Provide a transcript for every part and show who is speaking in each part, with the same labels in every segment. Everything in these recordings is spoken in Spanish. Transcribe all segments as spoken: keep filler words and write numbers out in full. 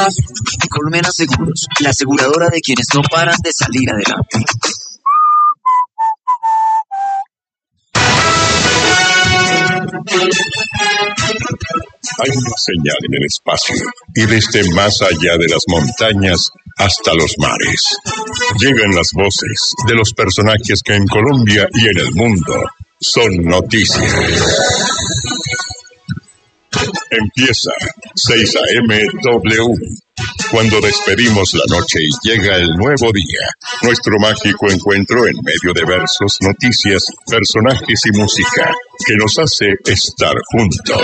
Speaker 1: Colmena Seguros, la aseguradora de quienes no paran de salir adelante.
Speaker 2: Hay una señal en el espacio y desde más allá de las montañas hasta los mares. Llegan las voces de los personajes que en Colombia y en el mundo son noticias. Empieza seis A M W. Cuando despedimos la noche y llega el nuevo día, nuestro mágico encuentro en medio de versos, noticias, personajes y música que nos hace estar juntos.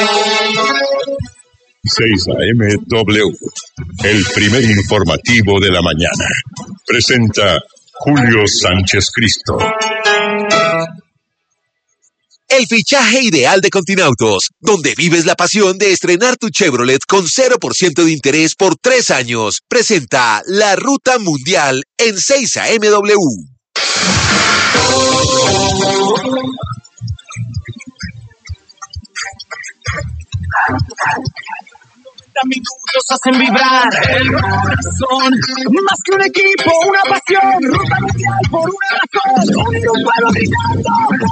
Speaker 2: seis A M W, el primer informativo de la mañana. Presenta Julio Sánchez Cristo.
Speaker 3: El fichaje ideal de Continautos, donde vives la pasión de estrenar tu Chevrolet con cero por ciento de interés por tres años. Presenta la Ruta Mundial en seis A M W.
Speaker 4: Minutos hacen vibrar el corazón, más que un equipo, una pasión, Ruta Mundial por una razón, unir un pueblo gritando.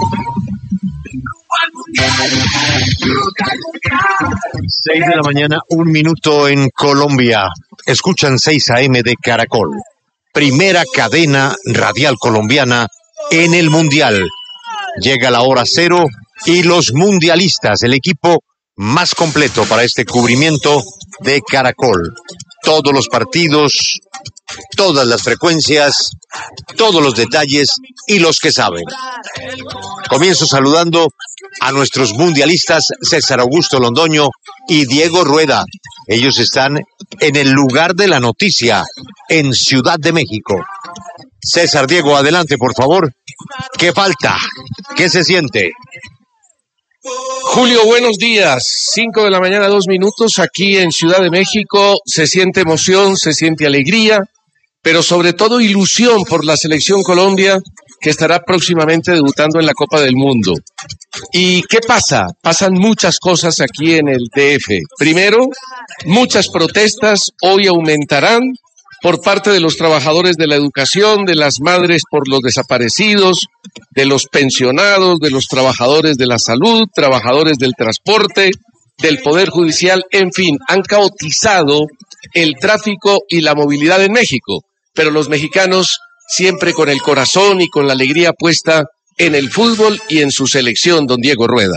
Speaker 5: seis de la mañana, un minuto en Colombia. Escuchan seis A M de Caracol, primera cadena radial colombiana en el Mundial. Llega la hora cero y los mundialistas, el equipo más completo para este cubrimiento de Caracol. Todos los partidos, todas las frecuencias, todos los detalles y los que saben. Comienzo saludando a nuestros mundialistas César Augusto Londoño y Diego Rueda. Ellos están en el lugar de la noticia, en Ciudad de México. César, Diego, adelante, por favor. ¿Qué falta? ¿Qué se siente?
Speaker 6: Julio, buenos días. Cinco de la mañana, dos minutos, aquí en Ciudad de México. Se siente emoción, se siente alegría, pero sobre todo ilusión por la selección Colombia, que estará próximamente debutando en la Copa del Mundo. ¿Y qué pasa? Pasan muchas cosas aquí en el D F. Primero, muchas protestas hoy aumentarán por parte de los trabajadores de la educación, de las madres por los desaparecidos, de los pensionados, de los trabajadores de la salud, trabajadores del transporte, del Poder Judicial, en fin, han caotizado el tráfico y la movilidad en México, pero los mexicanos siempre con el corazón y con la alegría puesta en el fútbol y en su selección, don Diego Rueda.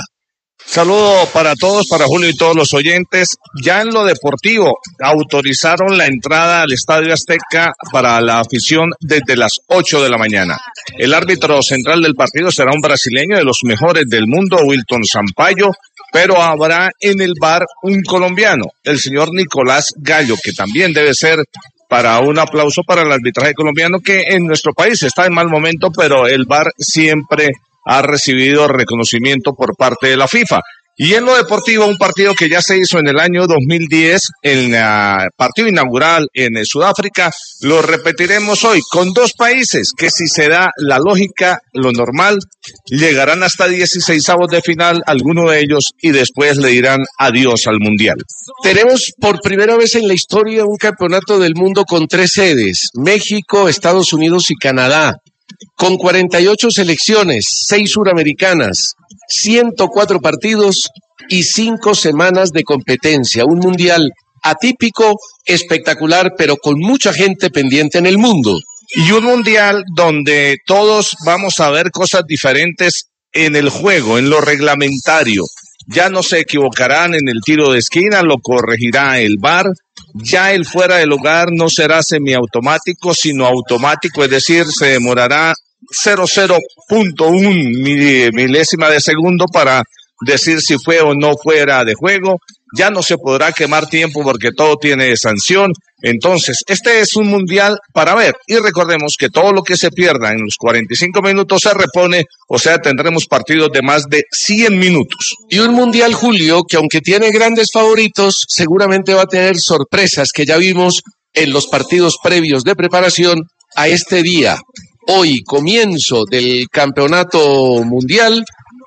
Speaker 7: Saludo para todos, para Julio y todos los oyentes. Ya en lo deportivo, autorizaron la entrada al Estadio Azteca para la afición desde las ocho de la mañana. El árbitro central del partido será un brasileño de los mejores del mundo, Wilton Sampaio, pero habrá en el V A R un colombiano, el señor Nicolás Gallo, que también debe ser para un aplauso para el arbitraje colombiano, que en nuestro país está en mal momento, pero el V A R siempre ha recibido reconocimiento por parte de la FIFA. Y en lo deportivo, un partido que ya se hizo en el año dos mil diez, el uh, partido inaugural en Sudáfrica, lo repetiremos hoy con dos países que, si se da la lógica, lo normal, llegarán hasta dieciseisavos de final, alguno de ellos, y después le dirán adiós al Mundial.
Speaker 6: Tenemos por primera vez en la historia un campeonato del mundo con tres sedes, México, Estados Unidos y Canadá, con cuarenta y ocho selecciones, seis suramericanas, ciento cuatro partidos y cinco semanas de competencia. Un mundial atípico, espectacular, pero con mucha gente pendiente en el mundo.
Speaker 7: Y un mundial donde todos vamos a ver cosas diferentes en el juego, en lo reglamentario. Ya no se equivocarán en el tiro de esquina, lo corregirá el V A R. Ya el fuera de lugar no será semiautomático, sino automático, es decir, se demorará cero coma cero punto uno milésima de segundo para decir si fue o no fuera de juego. Ya no se podrá quemar tiempo porque todo tiene sanción. Entonces, este es un mundial para ver. Y recordemos que todo lo que se pierda en los cuarenta y cinco minutos se repone, o sea, tendremos partidos de más de cien minutos.
Speaker 6: Y un mundial, Julio, que aunque tiene grandes favoritos, seguramente va a tener sorpresas que ya vimos en los partidos previos de preparación a este día. Hoy, comienzo del campeonato mundial,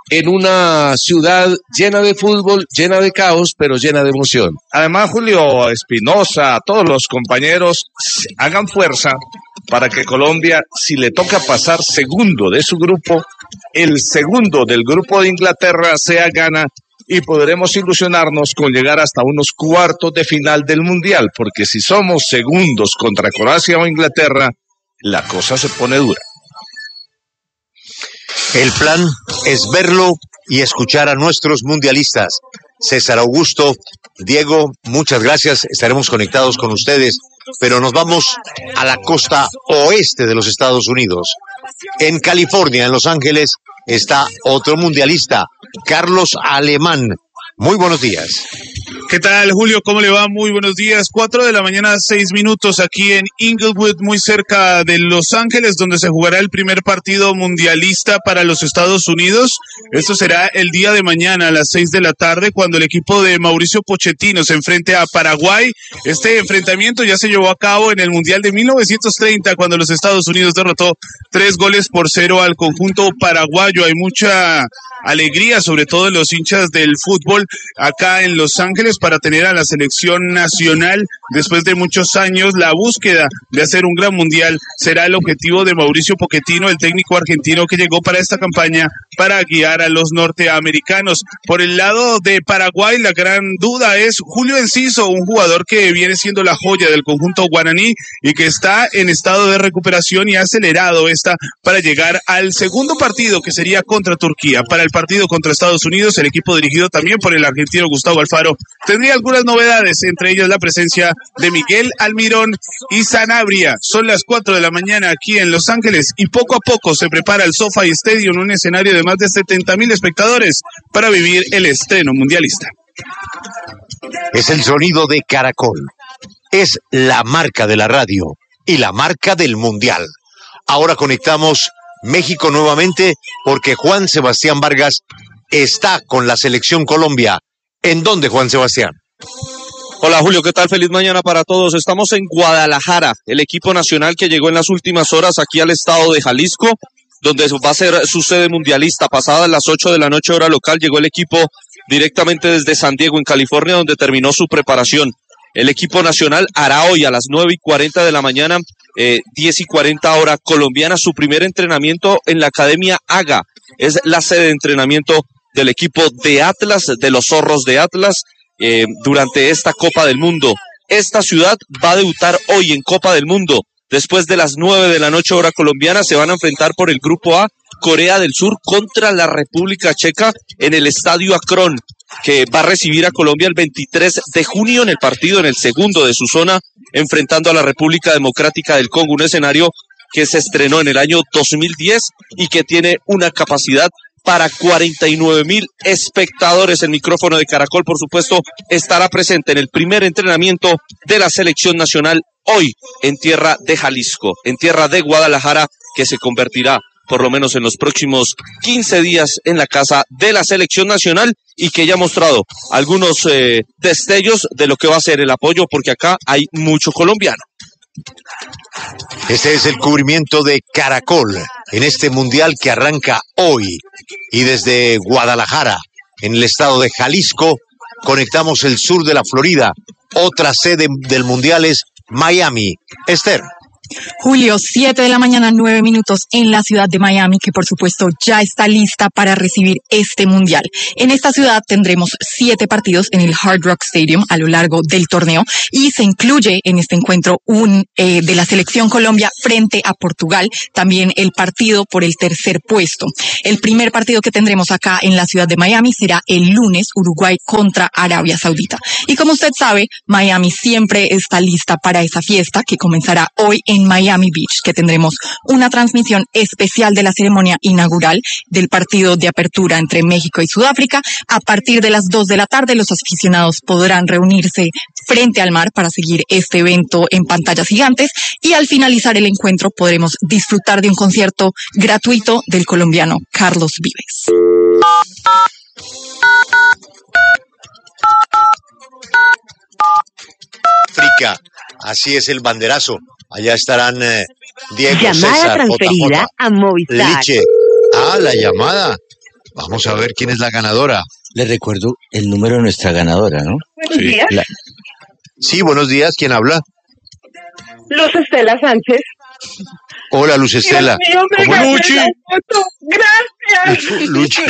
Speaker 6: en una ciudad llena de fútbol, llena de caos, pero llena de emoción.
Speaker 7: Además, Julio Espinosa, todos los compañeros, hagan fuerza para que Colombia, si le toca pasar segundo de su grupo, el segundo del grupo de Inglaterra sea gana y podremos ilusionarnos con llegar hasta unos cuartos de final del Mundial, porque si somos segundos contra Croacia o Inglaterra, la cosa se pone dura.
Speaker 5: El plan es verlo y escuchar a nuestros mundialistas. César Augusto, Diego, muchas gracias. Estaremos conectados con ustedes, pero nos vamos a la costa oeste de los Estados Unidos. En California, en Los Ángeles, está otro mundialista, Carlos Alemán. Muy buenos días.
Speaker 8: ¿Qué tal, Julio? ¿Cómo le va? Muy buenos días. Cuatro de la mañana, seis minutos aquí en Inglewood, muy cerca de Los Ángeles, donde se jugará el primer partido mundialista para los Estados Unidos. Esto será el día de mañana a las seis de la tarde, cuando el equipo de Mauricio Pochettino se enfrente a Paraguay. Este enfrentamiento ya se llevó a cabo en el Mundial de mil novecientos treinta, cuando los Estados Unidos derrotó tres goles por cero al conjunto paraguayo. Hay mucha alegría, sobre todo en los hinchas del fútbol acá en Los Ángeles, para tener a la selección nacional después de muchos años. La búsqueda de hacer un gran mundial será el objetivo de Mauricio Pochettino, el técnico argentino que llegó para esta campaña para guiar a los norteamericanos. Por el lado de Paraguay, la gran duda es Julio Enciso, un jugador que viene siendo la joya del conjunto guaraní y que está en estado de recuperación y ha acelerado esta para llegar al segundo partido, que sería contra Turquía. Para el partido contra Estados Unidos, el equipo dirigido también por el argentino Gustavo Alfaro tendría algunas novedades, entre ellas la presencia de Miguel Almirón y Sanabria. Son las cuatro de la mañana aquí en Los Ángeles y poco a poco se prepara el SoFi Stadium, un escenario de más de setenta mil espectadores, para vivir el estreno mundialista.
Speaker 5: Es el sonido de Caracol. Es la marca de la radio y la marca del mundial. Ahora conectamos México nuevamente, porque Juan Sebastián Vargas está con la selección Colombia. ¿En dónde, Juan Sebastián?
Speaker 9: Hola, Julio, ¿qué tal? Feliz mañana para todos. Estamos en Guadalajara, el equipo nacional que llegó en las últimas horas aquí al estado de Jalisco, donde va a ser su sede mundialista. Pasadas las ocho de la noche hora local, llegó el equipo directamente desde San Diego, en California, donde terminó su preparación. El equipo nacional hará hoy a las nueve y cuarenta de la mañana, eh, diez y cuarenta hora colombiana, su primer entrenamiento en la Academia AGA. Es la sede de entrenamiento del equipo de Atlas, de los Zorros de Atlas, eh, durante esta Copa del Mundo. Esta ciudad va a debutar hoy en Copa del Mundo. Después de las nueve de la noche hora colombiana, se van a enfrentar por el Grupo A, Corea del Sur contra la República Checa en el Estadio Akron, que va a recibir a Colombia el veintitrés de junio en el partido, en el segundo de su zona, enfrentando a la República Democrática del Congo, un escenario que se estrenó en el año dos mil diez y que tiene una capacidad para cuarenta y nueve mil espectadores. El micrófono de Caracol, por supuesto, estará presente en el primer entrenamiento de la selección nacional hoy en tierra de Jalisco, en tierra de Guadalajara, que se convertirá por lo menos en los próximos quince días en la casa de la selección nacional, y que ya ha mostrado algunos eh, destellos de lo que va a ser el apoyo, porque acá hay mucho colombiano.
Speaker 5: Este es el cubrimiento de Caracol en este mundial que arranca hoy, y desde Guadalajara, en el estado de Jalisco, conectamos el sur de la Florida. Otra sede del mundial es Miami. Esther.
Speaker 10: Julio, siete de la mañana, nueve minutos en la ciudad de Miami, que por supuesto ya está lista para recibir este mundial. En esta ciudad tendremos siete partidos en el Hard Rock Stadium a lo largo del torneo, y se incluye en este encuentro un eh, de la selección Colombia frente a Portugal, también el partido por el tercer puesto. El primer partido que tendremos acá en la ciudad de Miami será el lunes, Uruguay contra Arabia Saudita. Y como usted sabe, Miami siempre está lista para esa fiesta que comenzará hoy en Miami Beach, que tendremos una transmisión especial de la ceremonia inaugural del partido de apertura entre México y Sudáfrica. A partir de las dos de la tarde, los aficionados podrán reunirse frente al mar para seguir este evento en pantallas gigantes, y al finalizar el encuentro podremos disfrutar de un concierto gratuito del colombiano Carlos Vives.
Speaker 5: África, así es el banderazo. Allá estarán eh, Diego,
Speaker 11: llamada
Speaker 5: César,
Speaker 11: transferida
Speaker 5: J J,
Speaker 11: a Movistar.
Speaker 5: Liche. Ah, la llamada. Vamos a ver quién es la ganadora.
Speaker 11: Les recuerdo el número de nuestra ganadora, ¿no?
Speaker 12: Buenos
Speaker 5: Sí.
Speaker 12: días.
Speaker 5: La- Sí, buenos días. ¿Quién habla?
Speaker 12: Luz Estela Sánchez.
Speaker 5: Hola, Luz Estela.
Speaker 12: Dios mío, me
Speaker 5: ¿Cómo
Speaker 12: gané
Speaker 5: Luchi?
Speaker 12: la foto. Gracias.
Speaker 5: Luchi.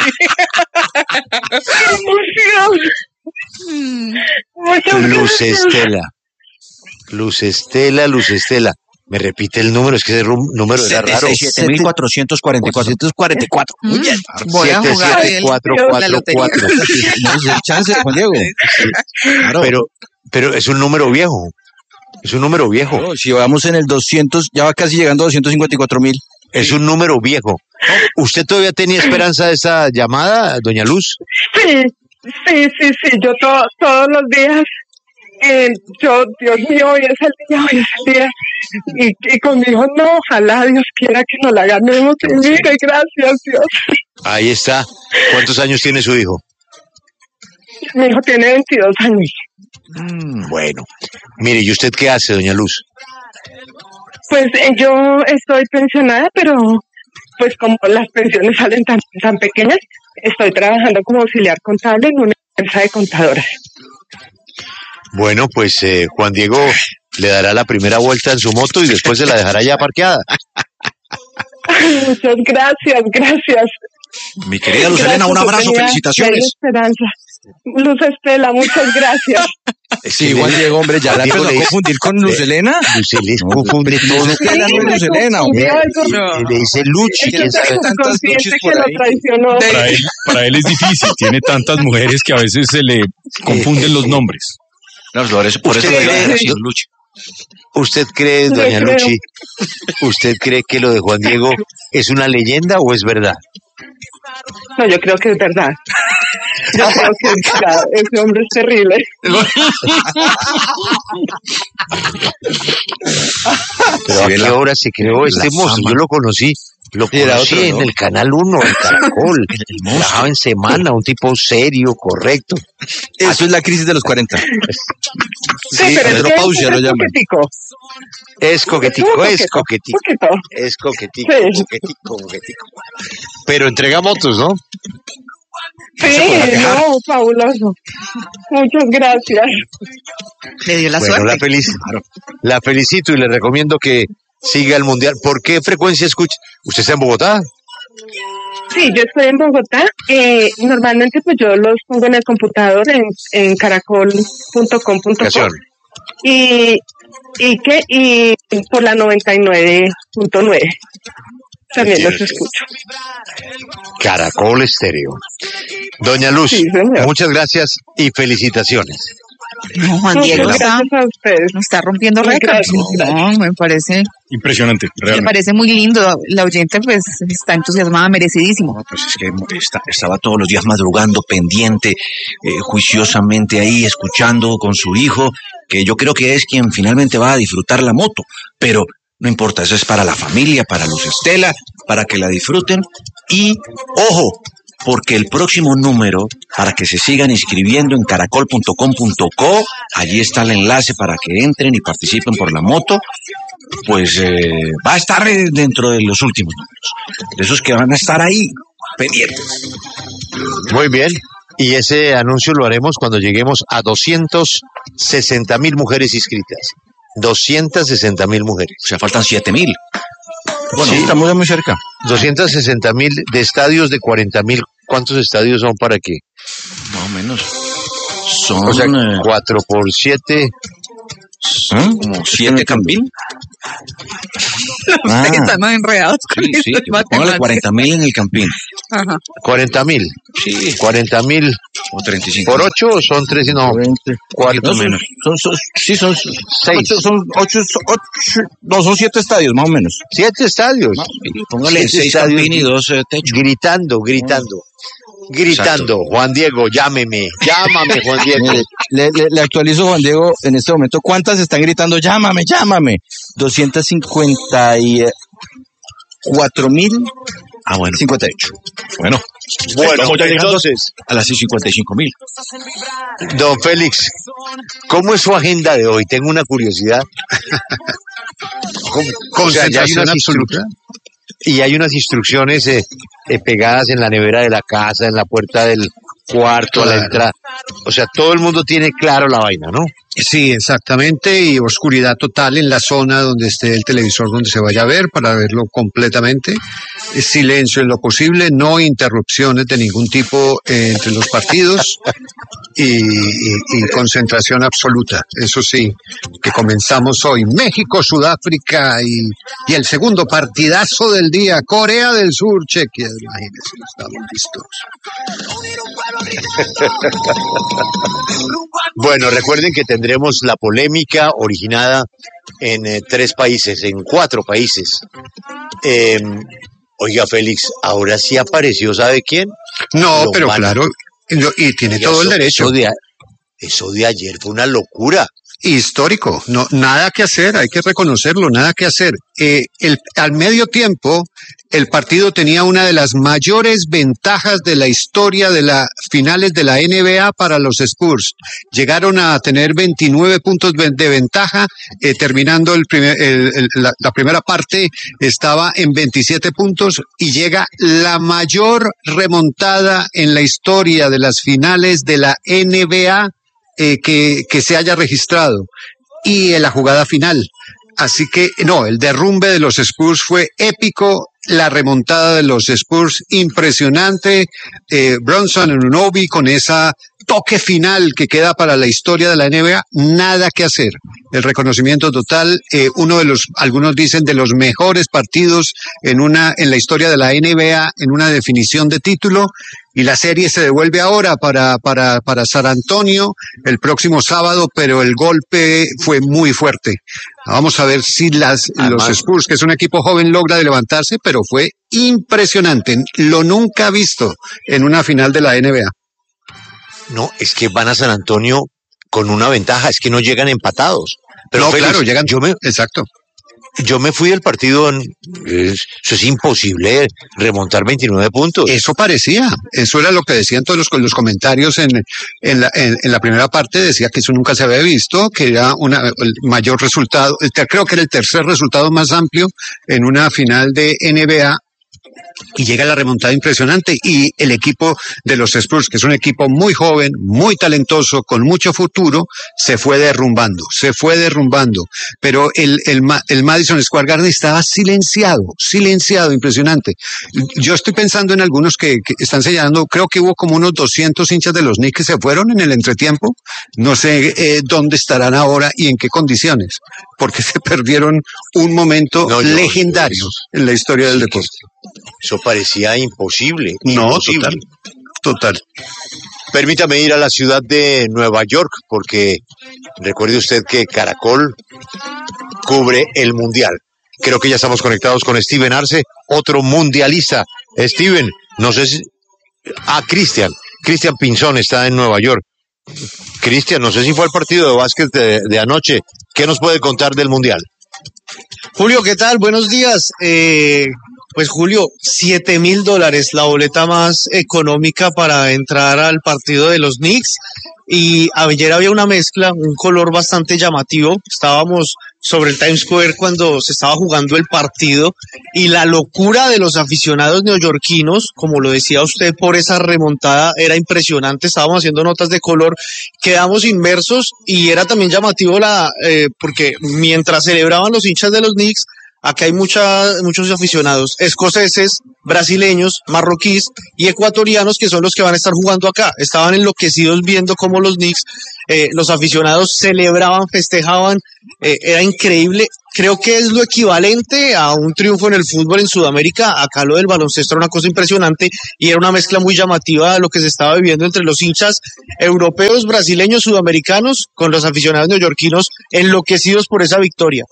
Speaker 12: ¡Qué emoción! Muchas
Speaker 5: Luz
Speaker 12: gracias.
Speaker 5: Estela. Luz Estela, Luz Estela. Me repite el número, es que ese rum- número era raro.
Speaker 11: setenta y siete mil cuatrocientos cuarenta y cuatro. cuatrocientos cuarenta y cuatro. Muy bien.
Speaker 10: Voy a
Speaker 5: siete
Speaker 10: jugar
Speaker 5: siete
Speaker 10: el-
Speaker 5: cuatro
Speaker 10: la
Speaker 5: cuatro
Speaker 10: lotería.
Speaker 5: cuatro.
Speaker 11: No es el chance, Juan Diego. Claro.
Speaker 5: Pero, pero es un número viejo. Es un número viejo.
Speaker 11: No, si vamos en el doscientos, ya va casi llegando a doscientos cincuenta y cuatro mil.
Speaker 5: Es un número viejo. ¿Usted todavía tenía esperanza de esa llamada, doña Luz?
Speaker 12: Sí, sí, sí, sí. Yo to- todos los días, eh, yo, Dios mío, hoy es el día, hoy es el día. Y, y con mi hijo, no, ojalá Dios quiera que nos la ganemos. Y mire, gracias, Dios.
Speaker 5: Ahí está. ¿Cuántos años tiene su hijo?
Speaker 12: Mi hijo tiene veintidós años.
Speaker 5: Mm, bueno. Mire, ¿y usted qué hace, doña Luz?
Speaker 12: Pues eh, yo estoy pensionada, pero pues como las pensiones salen tan, tan pequeñas, estoy trabajando como auxiliar contable en una empresa de contadoras.
Speaker 5: Bueno, pues eh, Juan Diego le dará la primera vuelta en su moto y después se la dejará ya parqueada.
Speaker 12: Muchas gracias, gracias.
Speaker 11: Mi querida Luz Elena, un
Speaker 12: Gracias,
Speaker 11: abrazo,
Speaker 12: yo tenía-
Speaker 11: felicitaciones.
Speaker 12: tenía esperanza. Luz Estela, muchas gracias.
Speaker 11: Sí, Juan Diego, hombre, ya la
Speaker 5: Diego
Speaker 11: empezó
Speaker 5: le
Speaker 11: a
Speaker 5: dice-
Speaker 11: confundir con Luz Elena.
Speaker 5: Luz Elena confunde todo.
Speaker 11: Luz Elena no es Luz Elena, hombre.
Speaker 5: Le, le dice Luchi,
Speaker 12: Es que
Speaker 5: quién sabe.
Speaker 12: soy
Speaker 11: tantas
Speaker 12: consciente
Speaker 11: luchas
Speaker 12: que
Speaker 11: por
Speaker 12: lo
Speaker 11: ahí.
Speaker 12: traicionó.
Speaker 13: Para él, para él es difícil, tiene tantas mujeres que a veces se le confunden los nombres.
Speaker 11: No, por eso, por eso
Speaker 5: Usted
Speaker 11: le digo
Speaker 5: cree-
Speaker 11: así, Luchi.
Speaker 5: ¿Usted cree,
Speaker 12: Yo
Speaker 5: doña
Speaker 12: creo.
Speaker 5: Luchi, usted cree que lo de Juan Diego es una leyenda o es verdad?
Speaker 12: No, yo creo que es verdad. Yo creo que es verdad. Ese hombre es terrible.
Speaker 5: Pero ¿a
Speaker 11: Sí,
Speaker 5: qué
Speaker 11: la-
Speaker 5: hora se creó este
Speaker 11: la
Speaker 5: mozo?
Speaker 11: fama.
Speaker 5: Yo lo conocí. Lo
Speaker 11: Sí, era
Speaker 5: conocí
Speaker 11: otro,
Speaker 5: en
Speaker 11: ¿no?
Speaker 5: el Canal uno, en Caracol.
Speaker 11: El- el monstruo.
Speaker 5: Trabajaba en Semana, un tipo serio, correcto.
Speaker 11: Eso es la crisis de los cuarenta.
Speaker 12: Sí,
Speaker 5: Sí,
Speaker 12: pero es que
Speaker 11: andropausia
Speaker 12: es
Speaker 11: lo llaman.
Speaker 12: coquetico.
Speaker 5: Es coquetico,
Speaker 12: Un
Speaker 5: es
Speaker 12: poquito,
Speaker 5: coquetico.
Speaker 12: poquito.
Speaker 5: Es coquetico,
Speaker 12: Sí.
Speaker 5: coquetico, coquetico. Pero entrega motos, ¿no?
Speaker 12: Sí, no, fabuloso. Muchas gracias.
Speaker 10: Le dio la
Speaker 5: Bueno,
Speaker 10: suerte.
Speaker 5: la, felici- la felicito y le recomiendo que siga el Mundial. ¿Por qué frecuencia escucha? ¿Usted está en Bogotá?
Speaker 12: Sí, yo estoy en Bogotá. Eh, normalmente pues yo los pongo en el computador en, en caracol punto com punto co
Speaker 5: Ocasión.
Speaker 12: y y que y por la noventa y nueve punto nueve también los escucho.
Speaker 5: Caracol Estéreo. Doña Luz,
Speaker 12: Sí, señor.
Speaker 5: muchas gracias y felicitaciones.
Speaker 10: No, Juan
Speaker 12: Muchas
Speaker 10: Diego está,
Speaker 12: gracias a ustedes.
Speaker 10: nos está rompiendo
Speaker 12: Muy
Speaker 10: récords.
Speaker 12: gracias.
Speaker 10: No, me parece,
Speaker 13: Impresionante,
Speaker 10: me
Speaker 13: realmente.
Speaker 10: parece muy lindo. La oyente pues está entusiasmada, merecidísimo.
Speaker 11: No, pues es que está- estaba todos los días madrugando, pendiente, eh, juiciosamente ahí, escuchando con su hijo, que yo creo que es quien finalmente va a disfrutar la moto. Pero no importa, eso es para la familia, para Luz Estela, para que la disfruten. Y, ojo, porque el próximo número, para que se sigan inscribiendo en caracol punto com punto co, allí está el enlace para que entren y participen por la moto, pues eh, va a estar eh, dentro de los últimos números, de esos que van a estar ahí, pendientes.
Speaker 5: Muy bien. Y ese anuncio lo haremos cuando lleguemos a doscientas sesenta mil mujeres inscritas. doscientas sesenta mil mujeres.
Speaker 11: O sea, faltan siete mil. Bueno,
Speaker 5: Sí.
Speaker 11: estamos muy cerca.
Speaker 5: doscientas sesenta mil de estadios de cuarenta mil. ¿Cuántos estadios son para qué?
Speaker 11: Más o menos. Son
Speaker 5: O sea,
Speaker 11: eh,
Speaker 5: cuatro por siete.
Speaker 11: ¿eh? como siete Campín. Ah,
Speaker 10: Ustedes están más enredados con
Speaker 11: sí, sí,
Speaker 10: esas
Speaker 11: póngale
Speaker 10: matemáticas.
Speaker 11: cuarenta mil en el Campín.
Speaker 10: Ajá.
Speaker 5: cuarenta mil.
Speaker 11: Sí,
Speaker 5: cuarenta mil
Speaker 11: o treinta y cinco.
Speaker 5: por ocho son tres, no, cuatro
Speaker 11: No, son,
Speaker 5: menos.
Speaker 11: son, son- sí, son
Speaker 5: Seis.
Speaker 11: ocho, son ocho, son ocho, no, son siete estadios, más o menos.
Speaker 5: Siete estadios.
Speaker 11: No, sí, póngale
Speaker 5: Siete
Speaker 11: seis
Speaker 5: estadios.
Speaker 11: Campín y dos eh, techos.
Speaker 5: Gritando, gritando. Gritando. Juan Diego, llámeme. Llámame, Juan Diego.
Speaker 11: Mire, le, le- le actualizo, Juan Diego, en este momento. ¿Cuántas están gritando? Llámame, llámame. doscientos cincuenta y cuatro mil
Speaker 5: Ah, bueno.
Speaker 11: cincuenta y ocho.
Speaker 13: Bueno,
Speaker 5: Bueno,
Speaker 13: estamos ya llegando
Speaker 5: entonces,
Speaker 11: A las cincuenta y cinco mil.
Speaker 5: don Félix, ¿cómo es su agenda de hoy? Tengo una curiosidad. ¿Cómo- o sea, ya hay
Speaker 13: concentración
Speaker 5: unas
Speaker 13: absoluta.
Speaker 5: instru- y hay unas instrucciones eh, eh, pegadas en la nevera de la casa, en la puerta del cuarto, claro, a la entrada. O sea, todo el mundo tiene claro la vaina, ¿no?
Speaker 14: Sí, exactamente, y oscuridad total en la zona donde esté el televisor donde se vaya a ver, para verlo completamente. Silencio en lo posible, no interrupciones de ningún tipo eh, entre los partidos y, y, y concentración absoluta. Eso sí, que comenzamos hoy. México, Sudáfrica y, y el segundo partidazo del día, Corea del Sur, Chequia. Imagínense, estamos listos.
Speaker 5: Bueno, recuerden que tendremos la polémica originada en eh, tres países, en cuatro países. Eh, oiga, Félix, ahora sí apareció, ¿sabe quién?
Speaker 14: No, Lo pero mal. Claro, y tiene oiga, todo el derecho.
Speaker 5: Eso de, eso de ayer fue una locura.
Speaker 14: Histórico, no, nada que hacer, hay que reconocerlo, nada que hacer. Eh, el, al medio tiempo, el partido tenía una de las mayores ventajas de la historia de las finales de la N B A para los Spurs. Llegaron a tener veintinueve puntos de ventaja, eh, terminando el primer, el, el, la, la primera parte estaba en veintisiete puntos y llega la mayor remontada en la historia de las finales de la N B A Eh, que, que se haya registrado, y en la jugada final. Así que, no, el derrumbe de los Spurs fue épico, la remontada de los Spurs impresionante, eh, Bronson Anunoby con esa toque final que queda para la historia de la N B A, nada que hacer. El reconocimiento total, eh, uno de los, algunos dicen, de los mejores partidos en una, en la historia de la N B A, en una definición de título, y la serie se devuelve ahora para, para, para San Antonio el próximo sábado, pero el golpe fue muy fuerte. Vamos a ver si las, Además, los Spurs, que es un equipo joven, logra levantarse, pero fue impresionante, lo nunca visto en una final de la N B A.
Speaker 5: No, es que van a San Antonio con una ventaja, es que no llegan empatados. Pero
Speaker 14: no,
Speaker 5: Félix,
Speaker 14: claro, llegan,
Speaker 5: yo me,
Speaker 14: exacto.
Speaker 5: Yo me fui del partido, en, es, eso es imposible, remontar veintinueve puntos.
Speaker 14: Eso parecía, eso era lo que decían todos los, los comentarios en, en, la, en, en la primera parte, decía que eso nunca se había visto, que era una, el mayor resultado, creo que era el tercer resultado más amplio en una final de N B A. Y llega la remontada impresionante, y el equipo de los Spurs, que es un equipo muy joven, muy talentoso, con mucho futuro, se fue derrumbando, se fue derrumbando. Pero el, el, el Madison Square Garden estaba silenciado, silenciado, impresionante. Yo estoy pensando en algunos que, que están señalando, creo que hubo como unos doscientos hinchas de los Knicks que se fueron en el entretiempo. No sé eh, dónde estarán ahora y en qué condiciones, porque se perdieron un momento no, yo, legendario yo, yo, en la historia del deporte.
Speaker 5: Eso parecía imposible.
Speaker 14: No,
Speaker 5: imposible.
Speaker 14: total, total.
Speaker 5: Permítame ir a la ciudad de Nueva York, porque recuerde usted que Caracol cubre el Mundial. Creo que ya estamos conectados con Steven Arce, otro mundialista. Steven, no sé si... Ah, Cristian. Cristian Pinzón está en Nueva York. Cristian, no sé si fue el partido de básquet de, de anoche. ¿Qué nos puede contar del Mundial?
Speaker 15: Julio, ¿qué tal? Buenos días. Eh... Pues Julio, siete mil dólares, la boleta más económica para entrar al partido de los Knicks. Y ayer había una mezcla, un color bastante llamativo. Estábamos sobre el Times Square cuando se estaba jugando el partido, y la locura de los aficionados neoyorquinos, como lo decía usted, por esa remontada era impresionante. Estábamos haciendo notas de color, quedamos inmersos, y era también llamativo la eh, porque mientras celebraban los hinchas de los Knicks, acá hay mucha, muchos aficionados escoceses, brasileños, marroquíes y ecuatorianos, que son los que van a estar jugando acá. Estaban enloquecidos viendo cómo los Knicks, eh, los aficionados celebraban, festejaban, eh, era increíble. Creo que es lo equivalente a un triunfo en el fútbol en Sudamérica. Acá lo del baloncesto era una cosa impresionante, y era una mezcla muy llamativa de lo que se estaba viviendo entre los hinchas europeos, brasileños, sudamericanos, con los aficionados neoyorquinos enloquecidos por esa victoria.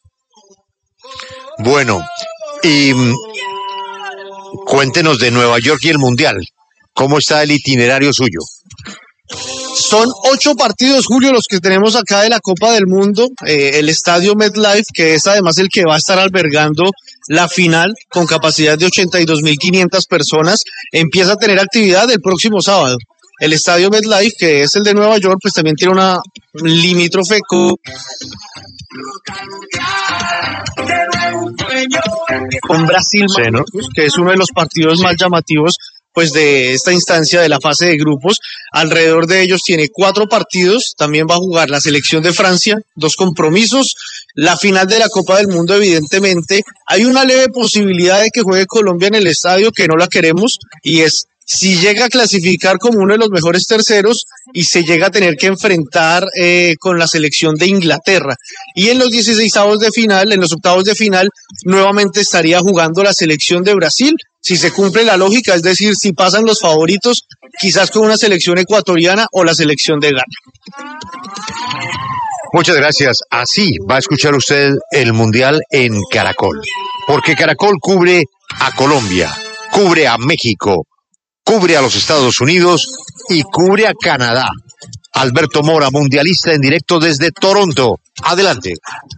Speaker 5: Bueno, y cuéntenos de Nueva York y el Mundial. ¿Cómo está el itinerario suyo?
Speaker 15: Son ocho partidos, Julio, los que tenemos acá de la Copa del Mundo. Eh, el estadio MetLife, que es además el que va a estar albergando la final, con capacidad de ochenta y dos mil quinientas personas, empieza a tener actividad el próximo sábado. El estadio MetLife, que es el de Nueva York, pues también tiene una limítrofe con... con Brasil,
Speaker 5: Sí, ¿no?
Speaker 15: que es uno de los partidos más llamativos pues de esta instancia de la fase de grupos. Alrededor de ellos tiene cuatro partidos, también va a jugar la selección de Francia, dos compromisos, la final de la Copa del Mundo evidentemente. Hay una leve posibilidad de que juegue Colombia en el estadio, que no la queremos, y es si llega a clasificar como uno de los mejores terceros y se llega a tener que enfrentar eh, con la selección de Inglaterra. Y en los dieciseisavos de final, en los octavos de final, nuevamente estaría jugando la selección de Brasil. Si se cumple la lógica, es decir, si pasan los favoritos, quizás con una selección ecuatoriana o la selección de Ghana.
Speaker 5: Muchas gracias. Así va a escuchar usted el Mundial en Caracol. Porque Caracol cubre a Colombia, cubre a México, cubre a los Estados Unidos y cubre a Canadá. Alberto Mora, mundialista en directo desde Toronto. Adelante.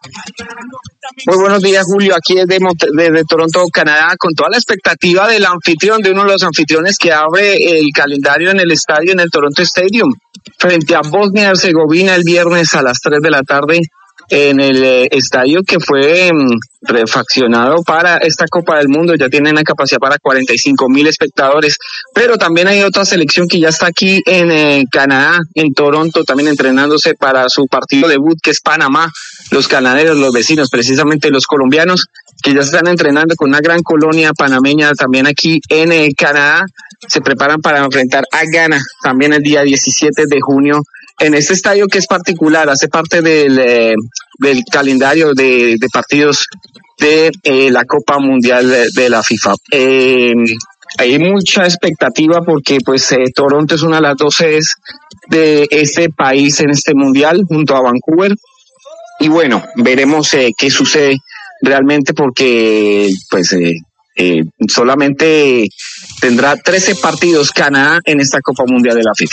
Speaker 16: Muy buenos días, Julio. Aquí desde, desde Toronto, Canadá, con toda la expectativa del anfitrión, de uno de los anfitriones que abre el calendario en el estadio, en el Toronto Stadium, frente a Bosnia y Herzegovina el viernes a las tres de la tarde en el eh, estadio que fue um, refaccionado para esta Copa del Mundo. Ya tienen la capacidad para cuarenta y cinco mil espectadores, pero también hay otra selección que ya está aquí en eh, Canadá, en Toronto, también entrenándose para su partido debut, que es Panamá. Los canaderos, los vecinos, precisamente los colombianos, que ya están entrenando con una gran colonia panameña también aquí en eh, Canadá, se preparan para enfrentar a Ghana también el día diecisiete de junio en este estadio, que es particular, hace parte del, eh, del calendario de, de partidos de eh, la Copa Mundial de, de la FIFA. Eh, hay mucha expectativa porque pues eh, Toronto es una de las dos sedes de este país en este mundial, junto a Vancouver. Y bueno, veremos eh, qué sucede realmente, porque pues eh, eh, solamente tendrá trece partidos Canadá en esta Copa Mundial de la FIFA.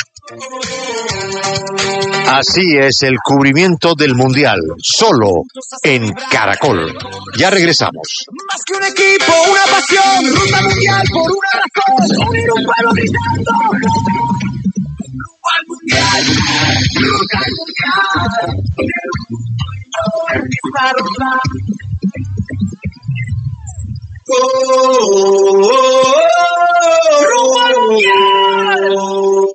Speaker 5: Así es el cubrimiento del Mundial, solo en Caracol. Ya regresamos.
Speaker 4: Más que un equipo, una pasión, ruta mundial por una razón, unir un pueblo gritando. Rumbo al mundial, ruta mundial, empieza a rodar. Oh, oh, oh, rumbo al mundial.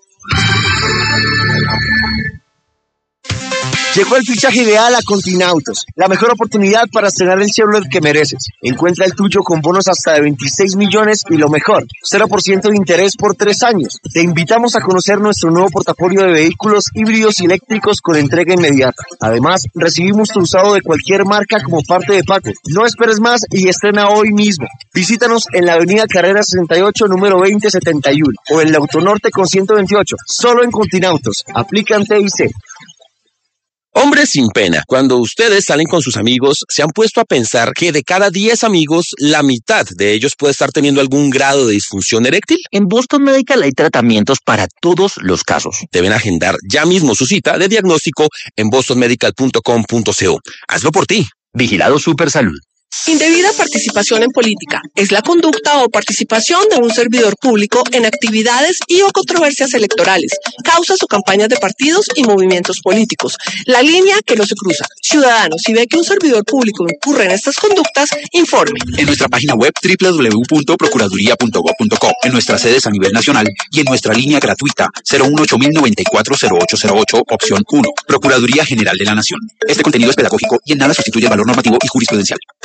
Speaker 17: Llegó el fichaje ideal a Continautos, la mejor oportunidad para estrenar el Chevrolet que mereces. Encuentra el tuyo con bonos hasta de veintiséis millones y lo mejor, cero por ciento de interés por tres años. Te invitamos a conocer nuestro nuevo portafolio de vehículos híbridos y eléctricos con entrega inmediata. Además, recibimos tu usado de cualquier marca como parte de pago. No esperes más y estrena hoy mismo. Visítanos en la avenida Carrera sesenta y ocho, número veinte setenta y uno, o en el Autonorte con ciento veintiocho, solo en Continautos. Aplican T I C.
Speaker 18: Hombres sin pena, cuando ustedes salen con sus amigos, ¿se han puesto a pensar que de cada diez amigos, la mitad de ellos puede estar teniendo algún grado de disfunción eréctil?
Speaker 19: En Boston Medical hay tratamientos para todos los casos.
Speaker 18: Deben agendar ya mismo su cita de diagnóstico en boston medical punto com punto co. Hazlo por ti.
Speaker 19: Vigilado Supersalud.
Speaker 20: Indebida participación en política es la conducta o participación de un servidor público en actividades y o controversias electorales, causas o campañas de partidos y movimientos políticos. La línea que no se cruza. Ciudadano, si ve que un servidor público incurre en estas conductas, informe.
Speaker 21: En nuestra página web doble u doble u doble u punto procuraduría punto gob punto co, en nuestras sedes a nivel nacional y en nuestra línea gratuita cero uno ocho mil noventa y cuatro cero ocho cero ocho, opción uno. Procuraduría General de la Nación. Este contenido es pedagógico y en nada sustituye el valor normativo y jurisprudencial.